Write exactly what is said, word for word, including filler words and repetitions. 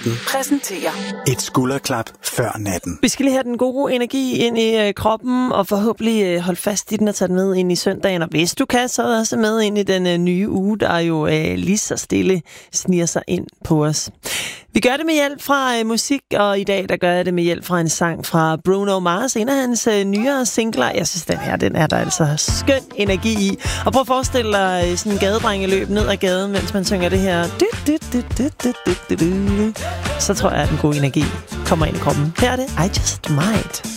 natten præsenterer et skulderklap før natten. Vi skal lige have den gode energi ind i øh, kroppen, og forhåbentlig øh, holde fast i den og tage den med ind i søndagen. Og hvis du kan, så også med ind i den øh, nye uge, der jo øh, lige så stille sniger sig ind på os. Vi gør det med hjælp fra øh, musik, og i dag der gør jeg det med hjælp fra en sang fra Bruno Mars, en af hans øh, nyere singler. Jeg synes, den her, den er der altså skøn energi i. Og prøv at forestille dig øh, sådan en gadedrengeløb ned ad gaden, mens man synger det her. Så tror jeg, at den gode energi kommer ind i kroppen. Her er det I Just Might.